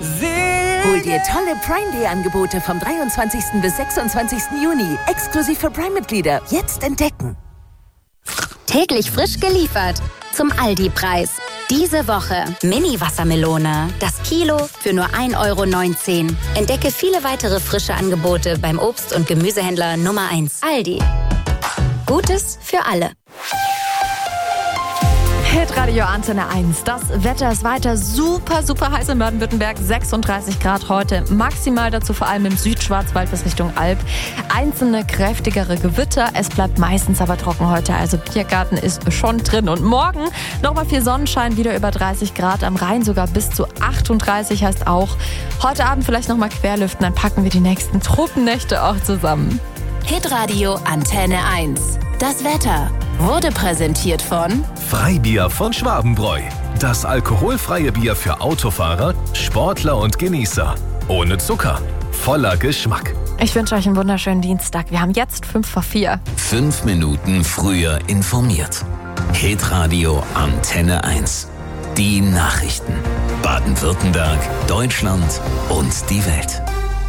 Hol dir tolle Prime Day Angebote vom 23. bis 26. Juni. Exklusiv für Prime-Mitglieder. Jetzt entdecken. Täglich frisch geliefert. Zum Aldi-Preis. Diese Woche Mini-Wassermelone. Das Kilo für nur 1,19 €. Entdecke viele weitere frische Angebote beim Obst- und Gemüsehändler Nummer 1. Aldi. Gutes für alle. Hitradio Antenne 1. Das Wetter ist weiter super heiß in Baden-Württemberg. 36 Grad heute. Maximal dazu vor allem im Südschwarzwald bis Richtung Alb. Einzelne kräftigere Gewitter. Es bleibt meistens aber trocken heute. Also Biergarten ist schon drin. Und morgen nochmal viel Sonnenschein. Wieder über 30 Grad. Am Rhein sogar bis zu 38. Heißt auch, heute Abend vielleicht nochmal querlüften. Dann packen wir die nächsten Tropennächte auch zusammen. Hitradio Antenne 1. Das Wetter wurde präsentiert von Freibier von Schwabenbräu. Das alkoholfreie Bier für Autofahrer, Sportler und Genießer. Ohne Zucker, voller Geschmack. Ich wünsche euch einen wunderschönen Dienstag. Wir haben jetzt 5:04. 5 Minuten früher informiert. Hitradio Antenne 1. Die Nachrichten. Baden-Württemberg, Deutschland und die Welt.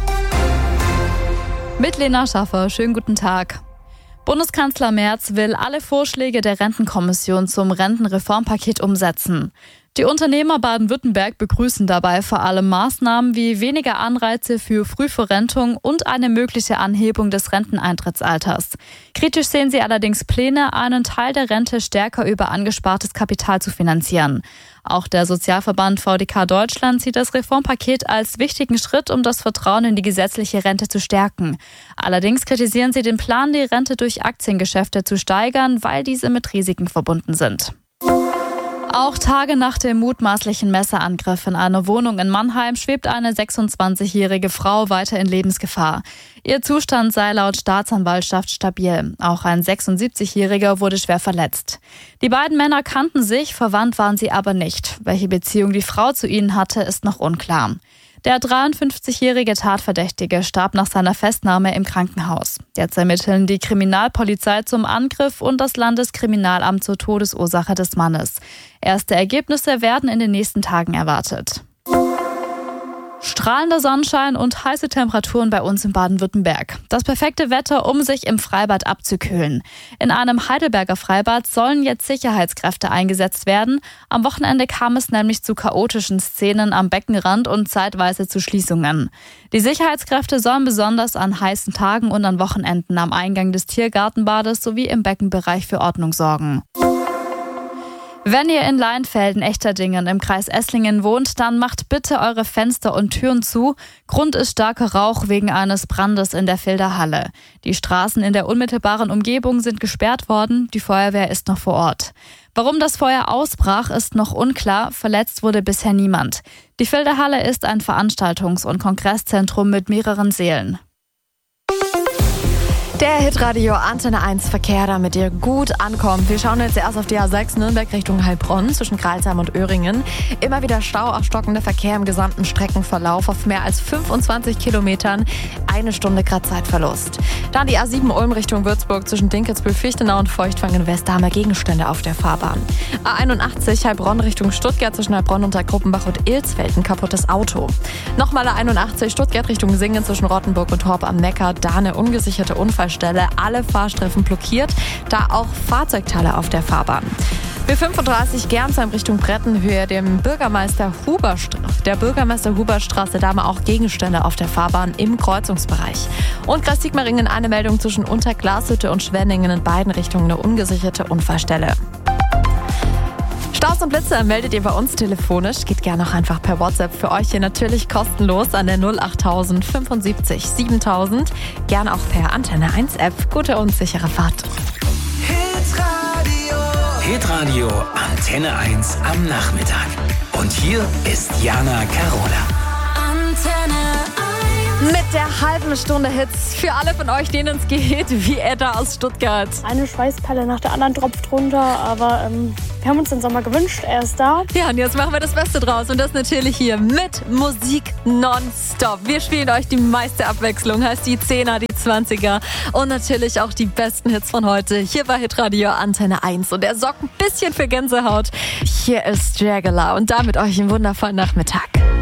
Mit Lena Schaffer, schönen guten Tag. Bundeskanzler Merz will alle Vorschläge der Rentenkommission zum Rentenreformpaket umsetzen. Die Unternehmer Baden-Württemberg begrüßen dabei vor allem Maßnahmen wie weniger Anreize für Frühverrentung und eine mögliche Anhebung des Renteneintrittsalters. Kritisch sehen sie allerdings Pläne, einen Teil der Rente stärker über angespartes Kapital zu finanzieren. Auch der Sozialverband VDK Deutschland sieht das Reformpaket als wichtigen Schritt, um das Vertrauen in die gesetzliche Rente zu stärken. Allerdings kritisieren sie den Plan, die Rente durch Aktiengeschäfte zu steigern, weil diese mit Risiken verbunden sind. Auch Tage nach dem mutmaßlichen Messerangriff in einer Wohnung in Mannheim schwebt eine 26-jährige Frau weiter in Lebensgefahr. Ihr Zustand sei laut Staatsanwaltschaft stabil. Auch ein 76-jähriger wurde schwer verletzt. Die beiden Männer kannten sich, verwandt waren sie aber nicht. Welche Beziehung die Frau zu ihnen hatte, ist noch unklar. Der 53-jährige Tatverdächtige starb nach seiner Festnahme im Krankenhaus. Jetzt ermitteln die Kriminalpolizei zum Angriff und das Landeskriminalamt zur Todesursache des Mannes. Erste Ergebnisse werden in den nächsten Tagen erwartet. Strahlender Sonnenschein und heiße Temperaturen bei uns in Baden-Württemberg. Das perfekte Wetter, um sich im Freibad abzukühlen. In einem Heidelberger Freibad sollen jetzt Sicherheitskräfte eingesetzt werden. Am Wochenende kam es nämlich zu chaotischen Szenen am Beckenrand und zeitweise zu Schließungen. Die Sicherheitskräfte sollen besonders an heißen Tagen und an Wochenenden am Eingang des Tiergartenbades sowie im Beckenbereich für Ordnung sorgen. Wenn ihr in Leinfelden, Echterdingen im Kreis Esslingen wohnt, dann macht bitte eure Fenster und Türen zu. Grund ist starker Rauch wegen eines Brandes in der Vilder Halle. Die Straßen in der unmittelbaren Umgebung sind gesperrt worden, die Feuerwehr ist noch vor Ort. Warum das Feuer ausbrach, ist noch unklar, verletzt wurde bisher niemand. Die Vilder Halle ist ein Veranstaltungs- und Kongresszentrum mit mehreren Sälen. Der Hitradio Antenne 1 Verkehr, damit ihr gut ankommt. Wir schauen jetzt erst auf die A6 Nürnberg Richtung Heilbronn zwischen Crailsheim und Öhringen. Immer wieder Stau, auch stockender Verkehr im gesamten Streckenverlauf auf mehr als 25 Kilometern. 1 Stunde Grad Zeitverlust. Dann die A7 Ulm Richtung Würzburg zwischen Dinkelsbühl-Fichtenau und Feuchtwangen-West. Da haben wir Gegenstände auf der Fahrbahn. A81 Heilbronn Richtung Stuttgart zwischen Heilbronn und Gruppenbach und Ilsfeld. Ein kaputtes Auto. Nochmal A81 Stuttgart Richtung Singen zwischen Rottenburg und Horb am Neckar. Da eine ungesicherte Unfallstelle. Alle Fahrstreifen blockiert, da auch Fahrzeugteile auf der Fahrbahn. B35 Gernsheim Richtung Brettenhöhe, der Bürgermeister Huberstraße, da haben wir auch Gegenstände auf der Fahrbahn im Kreuzungsbereich. Und Kreis Sigmaringen eine Meldung zwischen Unterglashütte und Schwenningen, in beiden Richtungen eine ungesicherte Unfallstelle. Staus und Blitze meldet ihr bei uns telefonisch. Geht gerne auch einfach per WhatsApp. Für euch hier natürlich kostenlos an der 08000 75 7000. Gerne auch per Antenne 1 App. Gute und sichere Fahrt. Hitradio Antenne 1 am Nachmittag. Und hier ist Jana Carola. Antenne 1. Mit der halben Stunde Hits für alle von euch, denen es geht, wie Edda aus Stuttgart. Eine Schweißperle nach der anderen tropft runter, aber wir haben uns den Sommer gewünscht, er ist da. Ja, und jetzt machen wir das Beste draus und das natürlich hier mit Musik nonstop. Wir spielen euch die meiste Abwechslung, heißt die 10er, die 20er und natürlich auch die besten Hits von heute hier bei Hitradio Antenne 1. Und er sorgt ein bisschen für Gänsehaut. Hier ist Jagala und damit euch einen wundervollen Nachmittag.